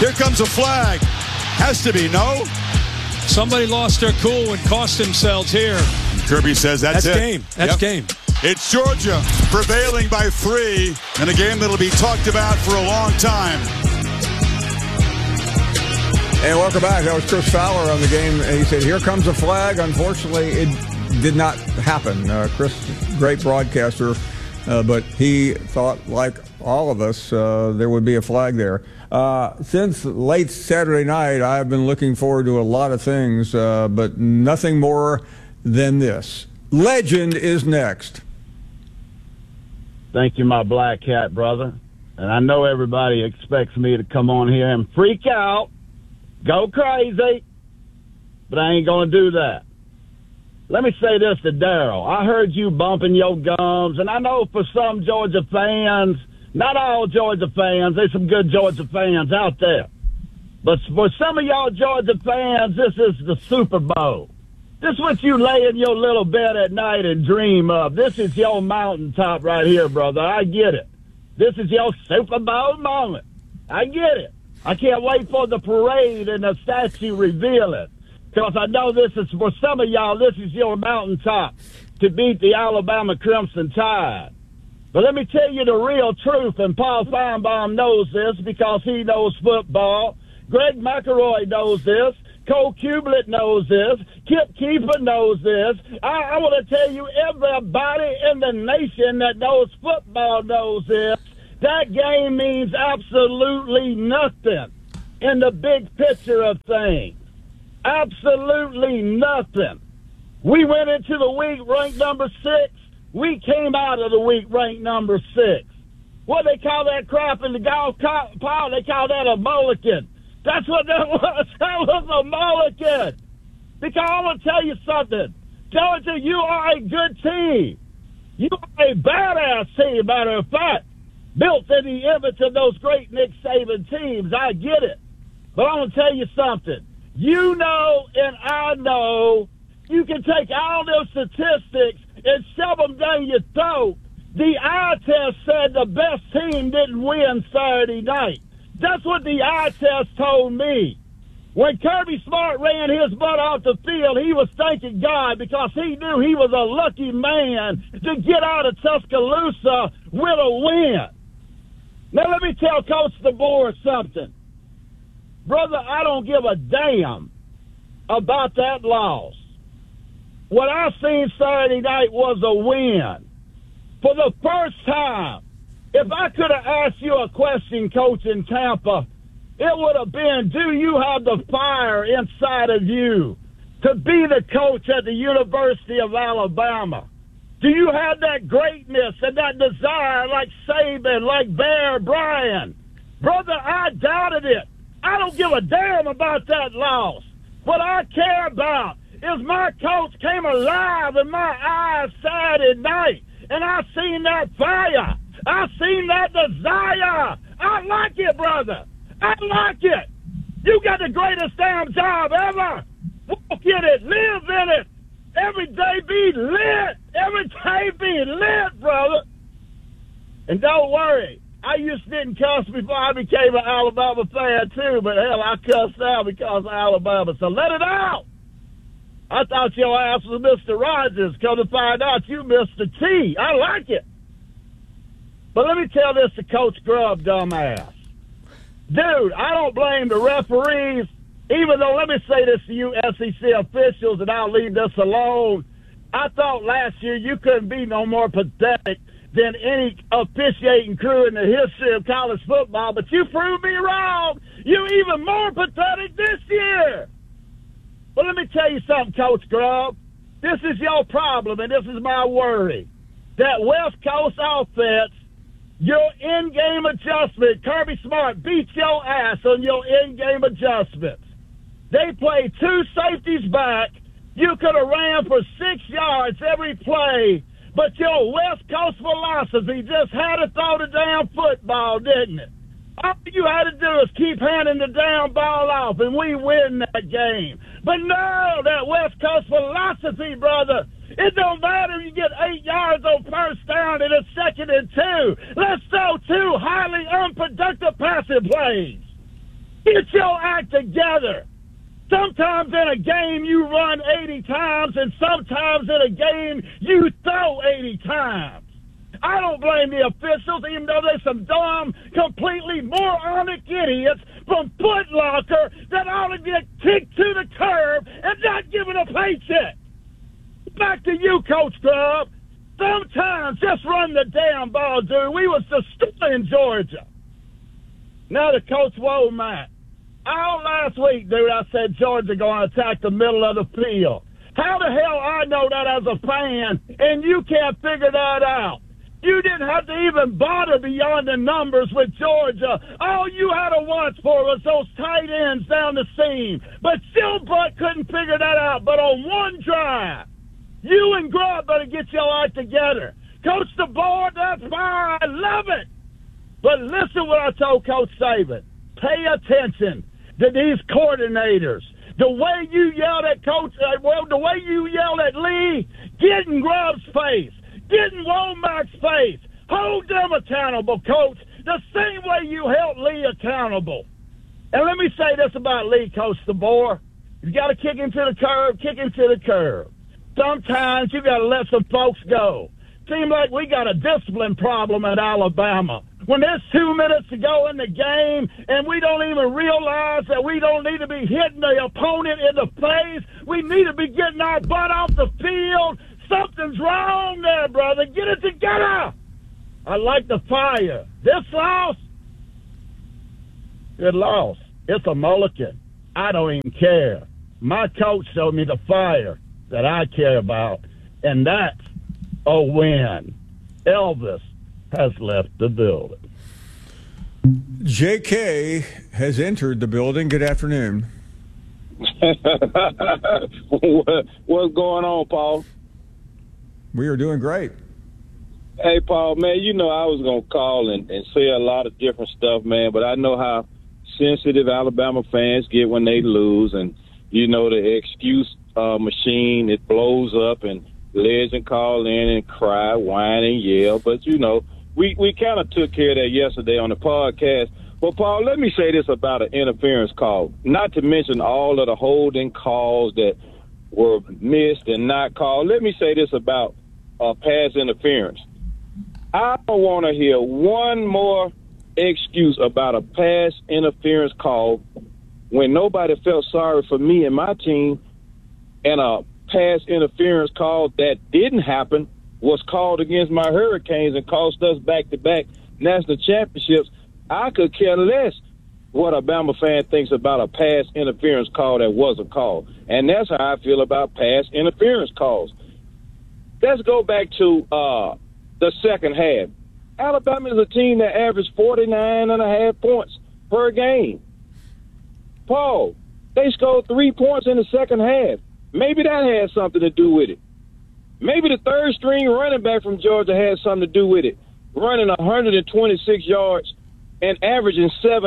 Here comes a flag. Has to be, no? Somebody lost their cool and cost themselves here. Kirby says that's it. Game. That's game. It's Georgia prevailing by 3 in a game that'll be talked about for a long time. And welcome back. That was Chris Fowler on the game. He said, here comes a flag. Unfortunately, it did not happen. Chris, great broadcaster, but he thought, like all of us, there would be a flag there. Since late Saturday night, I've been looking forward to a lot of things, but nothing more than this. Legend is next. Thank you, my black cat brother. And I know everybody expects me to come on here and freak out, go crazy, but I ain't going to do that. Let me say this to Daryl. I heard you bumping your gums, and I know for some Georgia fans, not all Georgia fans, there's some good Georgia fans out there. But for some of y'all Georgia fans, this is the Super Bowl. This is what you lay in your little bed at night and dream of. This is your mountaintop right here, brother. I get it. This is your Super Bowl moment. I get it. I can't wait for the parade and the statue revealing. Because I know this is, for some of y'all, this is your mountaintop to beat the Alabama Crimson Tide. But let me tell you the real truth, and Paul Feinbaum knows this because he knows football. Greg McElroy knows this. Cole Kublet knows this. Kip Keefer knows this. I want to tell you, everybody in the nation that knows football knows this. That game means absolutely nothing in the big picture of things. Absolutely nothing. We went into the week ranked number 6. We came out of the week ranked number 6. What they call that crap in the golf pile? They call that a mulligan. That's what that was. That was a mulligan. Because I want to tell you something. Georgia, you are a good team. You are a badass team, matter of fact. Built in the image of those great Nick Saban teams. I get it. But I want to tell you something. You know and I know you can take all those statistics and shove them down your throat. The eye test said the best team didn't win Saturday night. That's what the eye test told me. When Kirby Smart ran his butt off the field, he was thanking God because he knew he was a lucky man to get out of Tuscaloosa with a win. Now let me tell Coach DeBoer something. Brother, I don't give a damn about that loss. What I seen Saturday night was a win. For the first time, if I could have asked you a question, Coach, in Tampa, it would have been, do you have the fire inside of you to be the coach at the University of Alabama? Do you have that greatness and that desire like Saban, like Bear Bryant? Brother, I doubted it. I don't give a damn about that loss. What I care about is my coach came alive in my eyes Saturday night, and I seen that fire. I seen that desire. I like it, brother. I like it. You got the greatest damn job ever. Walk in it. Live in it. Every day be lit. Every day be lit, brother. And don't worry. I used to didn't cuss before I became an Alabama fan, too. But, hell, I cuss now because of Alabama. So let it out. I thought your ass was Mr. Rogers. Come to find out you Mr. T. I like it. But let me tell this to Coach Grubb, dumbass. Dude, I don't blame the referees, even though, let me say this to you SEC officials, and I'll leave this alone. I thought last year you couldn't be no more pathetic than any officiating crew in the history of college football, but you proved me wrong. You're even more pathetic this year. But let me tell you something, Coach Grubb. This is your problem, and this is my worry. That West Coast offense, your in-game adjustment, Kirby Smart beat your ass on your in-game adjustments. They played 2 safeties back. You could have ran for 6 yards every play, but your West Coast philosophy just had to throw the damn football, didn't it? All you had to do is keep handing the damn ball off, and we win that game. But no, that West Coast philosophy, brother, it don't matter if you get 8 yards on first down and it's 2nd and 2. Let's throw 2 highly unproductive passing plays. Get your act together. Sometimes in a game you run 80 times, and sometimes in a game you throw 80 times. I don't blame the officials, even though they're some dumb, completely moronic idiots from Foot Locker that ought to get kicked to the curb and not given a paycheck. Back to you, Coach Grubb. Sometimes just run the damn ball, dude. We was destroying Georgia. Now to Coach Womack. All last week, dude, I said Georgia going to attack the middle of the field. How the hell I know that as a fan, and you can't figure that out? You didn't have to even bother beyond the numbers with Georgia. All you had to watch for was those tight ends down the seam. But Silbutt couldn't figure that out. But on one drive, you and Grubb better get your life together. Coach DeBoer, that's fine. I love it. But listen what I told Coach Saban. Pay attention to these coordinators. The way you yelled at the way you yelled at Lee, get in Grubb's face, get in Womack's face. Hold them accountable, Coach, the same way you held Lee accountable. And let me say this about Lee, Coach DeBoer. You got to kick him to the curb. Sometimes you got to let some folks go. Seems like we got a discipline problem at Alabama. When there's 2 minutes to go in the game and we don't even realize that we don't need to be hitting the opponent in the face, we need to be getting our butt off the field. Something's wrong there, brother. Get it together. I like the fire. This loss, good loss. It's a mulligan. I don't even care. My coach showed me the fire that I care about, and that's a win. Elvis has left the building. JK has entered the building. Good afternoon. What's going on, Paul? We are doing great. Hey, Paul, man, you know I was going to call and say a lot of different stuff, man, but I know how sensitive Alabama fans get when they lose, and, you know, the excuse machine, it blows up, and legend call in and cry, whine, and yell. But, you know, we kind of took care of that yesterday on the podcast. But, Paul, let me say this about an interference call, not to mention all of the holding calls that were missed and not called. Let me say this about pass interference. I don't want to hear one more excuse about a pass interference call when nobody felt sorry for me and my team, and a pass interference call that didn't happen was called against my Hurricanes and cost us back-to-back national championships. I could care less what a Bama fan thinks about a pass interference call that wasn't called. And that's how I feel about pass interference calls. Let's go back to the second half. Alabama is a team that averaged 49.5 points per game. Paul, they scored 3 points in the second half. Maybe that had something to do with it. Maybe the third-string running back from Georgia had something to do with it, running 126 yards and averaging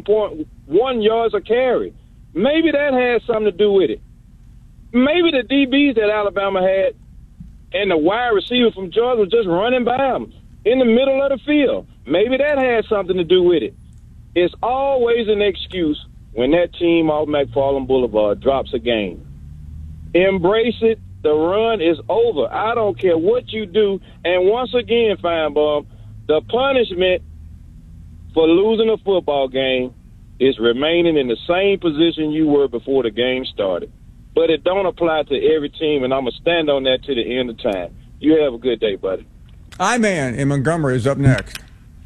7.1 yards a carry. Maybe that had something to do with it. Maybe the DBs that Alabama had and the wide receiver from Georgia was just running by them in the middle of the field. Maybe that had something to do with it. It's always an excuse when that team off McFarland Boulevard drops a game. Embrace it. The run is over. I don't care what you do. And once again, Feinbaum, the punishment for losing a football game is remaining in the same position you were before the game started. But it don't apply to every team, and I'm going to stand on that to the end of time. You have a good day, buddy. I-Man in Montgomery is up next.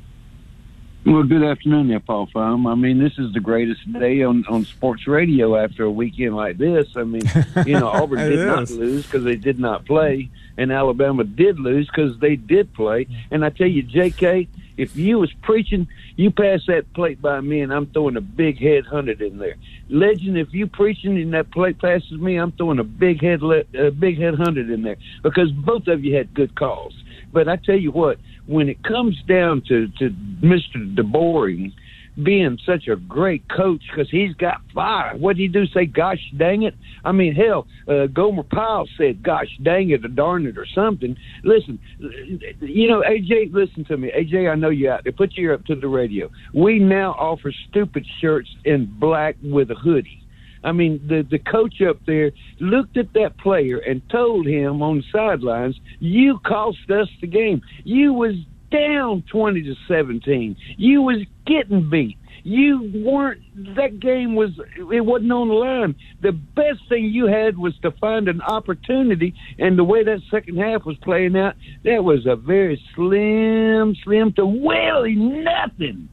Well, good afternoon there, Paul Feim. I mean, this is the greatest day on sports radio after a weekend like this. I mean, you know, Auburn did not lose because they did not play, and Alabama did lose because they did play. And I tell you, JK, if you was preaching, you pass that plate by me, and I'm throwing a big head 100 in there. Legend, if you preaching and that plate passes me, I'm throwing a big head 100 in there, because both of you had good calls. But I tell you what, when it comes down to Mr. DeBoer being such a great coach because he's got fire. What did he do? Say, gosh dang it? I mean, hell, Gomer Pyle said, gosh dang it or darn it or something. Listen, AJ, listen to me. AJ, I know you out there. Put your ear up to the radio. We now offer stupid shirts in black with a hoodie. I mean, the coach up there looked at that player and told him on the sidelines, you cost us the game. You was down 20-17. You was getting beat. That game wasn't on the line. The best thing you had was to find an opportunity, and the way that second half was playing out, that was a very slim to willy nothing.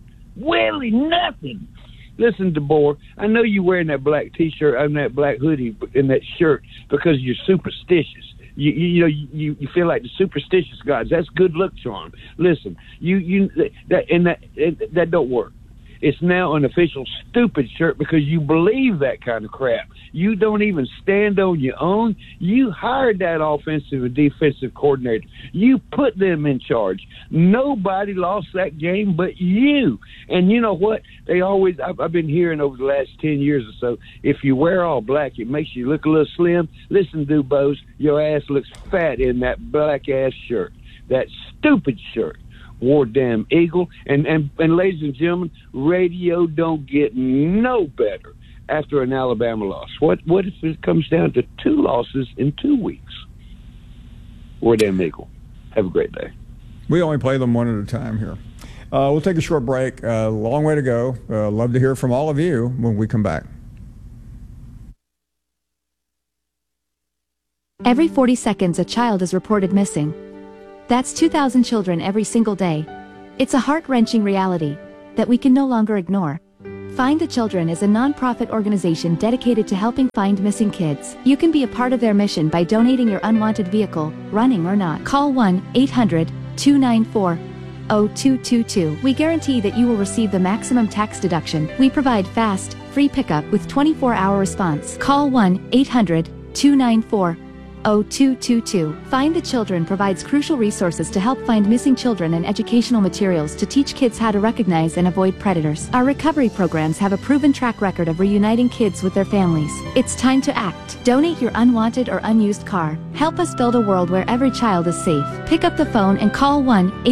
Listen, DeBoer, I know you're wearing that black T-shirt and that black hoodie and that shirt because you're superstitious. You feel like the superstitious gods. That's good luck charm. Listen, that don't work. It's now an official stupid shirt because you believe that kind of crap. You don't even stand on your own. You hired that offensive and defensive coordinator. You put them in charge. Nobody lost that game but you. And you know what? I've been hearing over the last 10 years or so, if you wear all black, it makes you look a little slim. Listen, Dubose, your ass looks fat in that black-ass shirt, that stupid shirt. War damn Eagle. And ladies and gentlemen, radio don't get no better after an Alabama loss. What if it comes down to 2 losses in 2 weeks? War damn Eagle. Have a great day. We only play them one at a time here. We'll take a short break. Long way to go. Love to hear from all of you when we come back. Every 40 seconds, a child is reported missing. That's 2,000 children every single day. It's a heart-wrenching reality that we can no longer ignore. Find the Children is a non-profit organization dedicated to helping find missing kids. You can be a part of their mission by donating your unwanted vehicle, running or not. Call 1-800-294-0222. We guarantee that you will receive the maximum tax deduction. We provide fast, free pickup with 24-hour response. Call 1-800-294-0222. Find the Children provides crucial resources to help find missing children and educational materials to teach kids how to recognize and avoid predators. Our recovery programs have a proven track record of reuniting kids with their families. It's time to act. Donate your unwanted or unused car. Help us build a world where every child is safe. Pick up the phone and call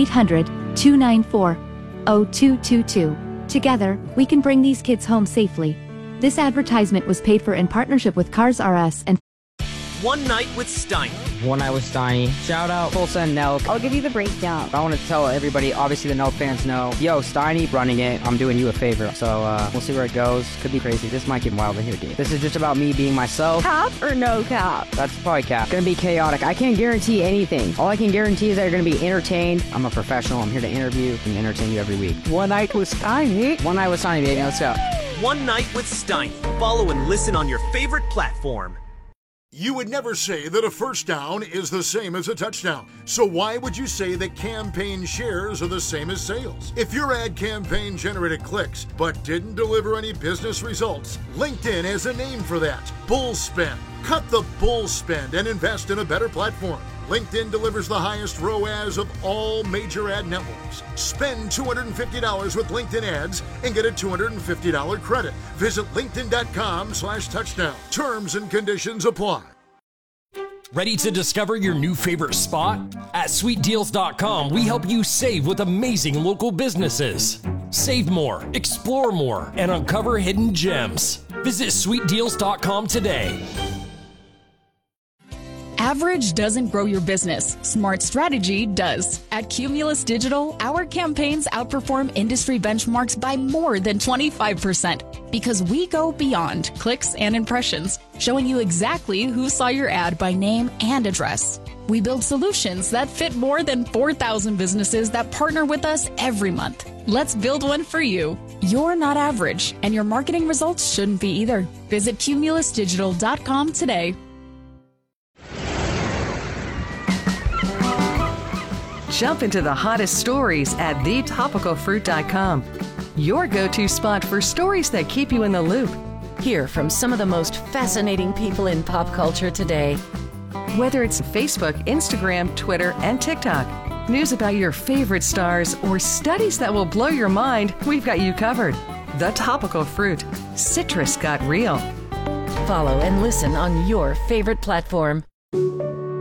1-800-294-0222. Together, we can bring these kids home safely. This advertisement was paid for in partnership with Cars R Us and One Night with Steiny. One Night with Steiny. Shout out Tulsa and Nelk. I'll give you the breakdown. I want to tell everybody, obviously the Nelk fans know, yo, Steiny running it, I'm doing you a favor. So we'll see where it goes. Could be crazy. This might get wild in here, dude. This is just about me being myself. Cap or no cap? That's probably cap. Gonna be chaotic. I can't guarantee anything. All I can guarantee is that you're gonna be entertained. I'm a professional. I'm here to interview and entertain you every week. One Night with Steiny. One Night with Steiny, baby. Let's go. One Night with Steiny. Follow and listen on your favorite platform. You would never say that a first down is the same as a touchdown. So why would you say that campaign shares are the same as sales? If your ad campaign generated clicks but didn't deliver any business results, LinkedIn has a name for that. Bull spend. Cut the bull spend and invest in a better platform. LinkedIn delivers the highest ROAS of all major ad networks. Spend $250 with LinkedIn ads and get a $250 credit. Visit linkedin.com/touchdown. Terms and conditions apply. Ready to discover your new favorite spot? At sweetdeals.com, we help you save with amazing local businesses. Save more, explore more, and uncover hidden gems. Visit sweetdeals.com today. Average doesn't grow your business. Smart strategy does. At Cumulus Digital, our campaigns outperform industry benchmarks by more than 25% because we go beyond clicks and impressions, showing you exactly who saw your ad by name and address. We build solutions that fit more than 4,000 businesses that partner with us every month. Let's build one for you. You're not average, and your marketing results shouldn't be either. Visit cumulusdigital.com today. Jump into the hottest stories at thetopicalfruit.com. Your go-to spot for stories that keep you in the loop. Hear from some of the most fascinating people in pop culture today. Whether it's Facebook, Instagram, Twitter, and TikTok. news about your favorite stars, or studies that will blow your mind, we've got you covered. The Topical Fruit. Citrus got real. Follow and listen on your favorite platform.